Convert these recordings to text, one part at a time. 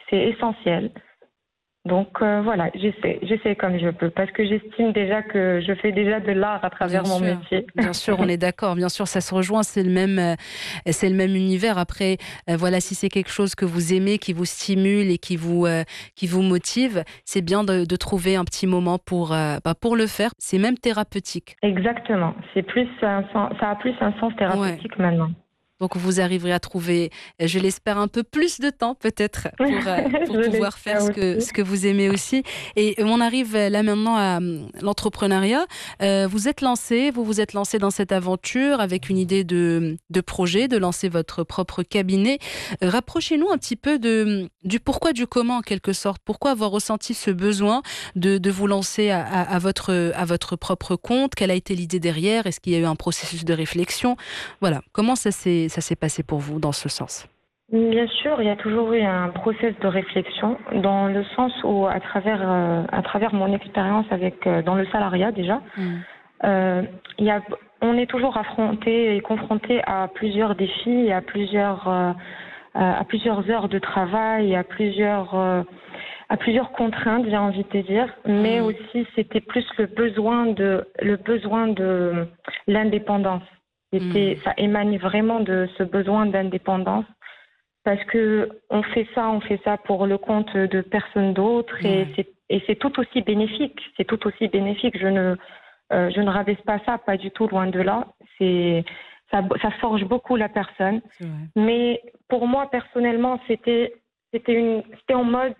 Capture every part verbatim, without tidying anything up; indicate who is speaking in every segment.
Speaker 1: c'est essentiel. Donc euh, voilà, j'essaie, j'essaie comme je peux, parce que j'estime déjà que je fais déjà de l'art à travers
Speaker 2: Bien
Speaker 1: mon
Speaker 2: sûr,
Speaker 1: métier.
Speaker 2: bien sûr, on est d'accord. Bien sûr, ça se rejoint, c'est le même, euh, c'est le même univers. Après, euh, voilà, si c'est quelque chose que vous aimez, qui vous stimule et qui vous, euh, qui vous motive, c'est bien de, de trouver un petit moment pour, euh, bah, pour le faire. C'est même thérapeutique.
Speaker 1: Exactement, c'est plus un sens- ça a plus un sens
Speaker 2: Ouais.
Speaker 1: thérapeutique maintenant.
Speaker 2: Donc vous arriverez à trouver, euh, je l'espère, un peu plus de temps peut-être pour, euh, pour
Speaker 1: Je
Speaker 2: pouvoir faire
Speaker 1: l'espère
Speaker 2: ce que,
Speaker 1: aussi.
Speaker 2: ce que vous aimez aussi. Et on arrive euh, là maintenant à hum, l'entrepreneuriat. Euh, vous êtes lancé, vous vous êtes lancé dans cette aventure avec une idée de, de projet, de lancer votre propre cabinet. Euh, rapprochez-nous un petit peu de, du pourquoi, du comment en quelque sorte. Pourquoi avoir ressenti ce besoin de, de vous lancer à, à, à votre, à votre propre compte? Quelle a été l'idée derrière? Est-ce qu'il y a eu un processus de réflexion? Voilà, comment ça s'est, ça s'est passé pour vous dans ce sens?
Speaker 1: Bien sûr, il y a toujours eu un process de réflexion dans le sens où, à travers, euh, à travers mon expérience avec euh, dans le salariat déjà,
Speaker 2: Mm.
Speaker 1: euh, il y a, on est toujours affronté et confronté à plusieurs défis, et à plusieurs, euh, à plusieurs heures de travail, et à plusieurs, euh, à plusieurs contraintes, j'ai envie de te dire. Mais
Speaker 2: Mm.
Speaker 1: aussi, c'était plus le besoin de, le besoin de l'indépendance. C'était,
Speaker 2: Mm.
Speaker 1: ça émane vraiment de ce besoin d'indépendance. Parce que on fait ça, on fait ça pour le compte de personne d'autre et
Speaker 2: Ouais,
Speaker 1: c'est et c'est tout aussi bénéfique. C'est tout aussi bénéfique. Je ne euh, je ne rabaisse pas ça, pas du tout, loin de là. C'est ça ça forge beaucoup la personne.
Speaker 2: c'est vrai.
Speaker 1: Mais pour moi personnellement, c'était c'était une c'était en mode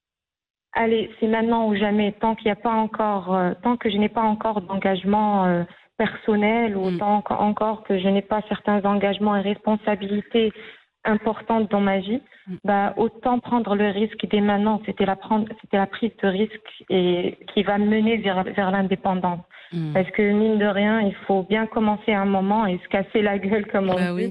Speaker 1: allez, c'est maintenant ou jamais. Tant qu'il n'y a pas encore, euh, tant que je n'ai pas encore d'engagement euh, personnel ou
Speaker 2: Mm.
Speaker 1: tant qu- encore que je n'ai pas certains engagements et responsabilités importantes dans ma vie,
Speaker 2: Mm.
Speaker 1: bah autant prendre le risque dès maintenant. C'était la prendre, c'était la prise de risque et qui va mener vers vers l'indépendance.
Speaker 2: Mm.
Speaker 1: Parce que mine de rien, il faut bien commencer à un moment et se casser la gueule comme on
Speaker 2: Bah
Speaker 1: dit.
Speaker 2: oui,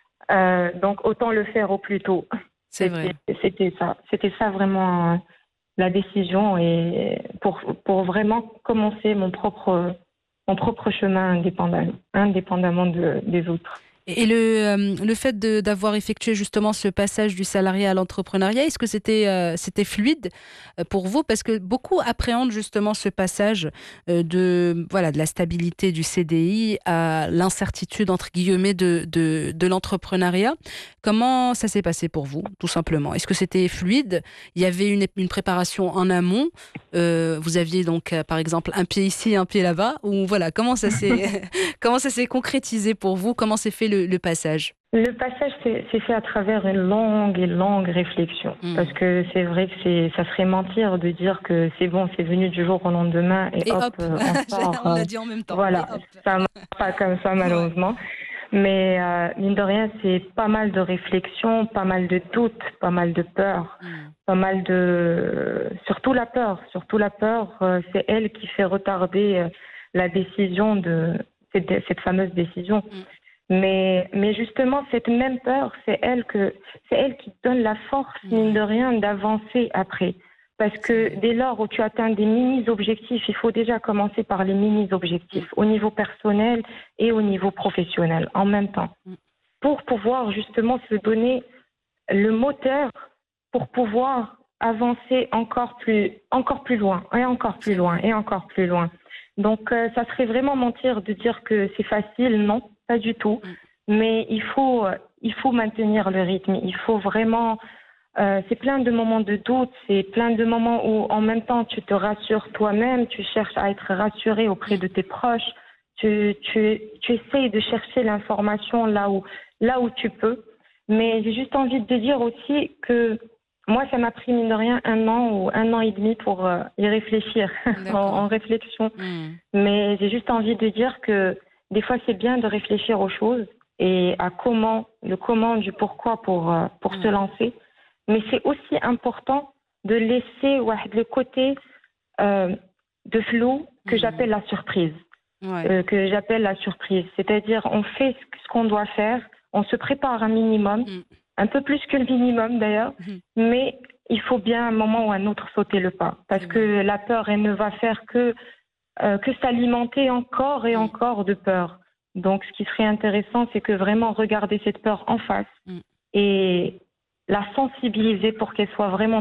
Speaker 1: Euh, donc autant le faire au plus tôt.
Speaker 2: c'est vrai.
Speaker 1: C'était c'était ça, c'était ça vraiment. euh, la décision et pour, pour vraiment commencer mon propre, mon propre chemin indépendamment, indépendamment de, des autres.
Speaker 2: Et le, euh, le fait de- d'avoir effectué justement ce passage du salariat à l'entrepreneuriat, est-ce que c'était euh, c'était fluide euh, pour vous? Parce que beaucoup appréhendent justement ce passage euh, de, voilà, de la stabilité du C D I à l'incertitude, entre guillemets, de, de, de l'entrepreneuriat. Comment ça s'est passé pour vous, tout simplement? Est-ce que c'était fluide? Il y avait une, une préparation en amont? Euh, vous aviez donc, euh, par exemple, un pied ici, un pied là-bas? Ou voilà, comment ça s'est comment ça s'est concrétisé pour vous? Comment s'est fait le, le passage?
Speaker 1: Le passage s'est s'est fait à travers une longue et longue réflexion. Parce
Speaker 2: Hmm.
Speaker 1: que c'est vrai que c'est, ça serait mentir de dire que c'est bon, c'est venu du jour au lendemain et
Speaker 2: Et
Speaker 1: hop,
Speaker 2: hop,
Speaker 1: euh, on sort.
Speaker 2: on
Speaker 1: euh,
Speaker 2: l'a dit en même temps. Et
Speaker 1: voilà,
Speaker 2: hop.
Speaker 1: ça marche pas comme ça
Speaker 2: Ouais.
Speaker 1: malheureusement. Mais euh, mine de rien, c'est pas mal de réflexion, pas mal de doutes, pas mal de peur,
Speaker 2: Hmm.
Speaker 1: pas mal de... Surtout la peur, surtout la peur, euh, c'est elle qui fait retarder euh, la décision de cette, cette fameuse décision.
Speaker 2: Hmm.
Speaker 1: Mais, mais justement, cette même peur, c'est elle que, c'est elle qui donne la force, mine de
Speaker 2: Ouais,
Speaker 1: rien, d'avancer après. Parce
Speaker 2: c'est
Speaker 1: que
Speaker 2: vrai.
Speaker 1: dès lors où tu atteins des mini-objectifs, il faut déjà commencer par les
Speaker 2: Hmm.
Speaker 1: mini-objectifs, au niveau personnel et au niveau professionnel, en même temps,
Speaker 2: Hmm.
Speaker 1: pour pouvoir justement se donner le moteur pour pouvoir avancer encore plus, encore plus loin, et encore plus
Speaker 2: C'est
Speaker 1: loin,
Speaker 2: vrai.
Speaker 1: et encore plus loin. Donc, euh, ça serait vraiment mentir de dire que c'est facile, non, pas du tout.
Speaker 2: Hmm.
Speaker 1: Mais il faut, euh, il faut maintenir le rythme. Il faut vraiment. Euh, c'est plein de moments de doute, c'est plein de moments où, en même temps, tu te rassures toi-même, tu cherches à être rassuré auprès
Speaker 2: Hmm.
Speaker 1: de tes proches, tu, tu, tu essayes de chercher l'information là où, là où tu peux. Mais j'ai juste envie de dire aussi que moi, ça m'a pris, mine de rien, un an ou un an et demi pour euh, y réfléchir, en,
Speaker 2: D'accord.
Speaker 1: en réflexion.
Speaker 2: Hmm.
Speaker 1: Mais j'ai juste envie de dire que des fois, c'est bien de réfléchir aux choses et à comment, le comment du pourquoi pour, euh, pour se
Speaker 2: Ouais.
Speaker 1: lancer. Mais c'est aussi important de laisser ouais, le côté euh, de flou que
Speaker 2: Hmm.
Speaker 1: j'appelle la surprise.
Speaker 2: Ouais.
Speaker 1: Euh, que j'appelle la surprise. C'est-à-dire, on fait ce qu'on doit faire, on se prépare un minimum,
Speaker 2: Hmm.
Speaker 1: un peu plus que le minimum d'ailleurs,
Speaker 2: Hmm.
Speaker 1: mais il faut bien à un moment ou à un autre sauter le pas. Parce
Speaker 2: C'est
Speaker 1: que
Speaker 2: vrai.
Speaker 1: la peur, elle ne va faire que, euh, que s'alimenter encore et
Speaker 2: Hmm.
Speaker 1: encore de peur. Donc, ce qui serait intéressant, c'est que vraiment regarder cette peur en face
Speaker 2: Hmm.
Speaker 1: et la sensibiliser pour qu'elle soit vraiment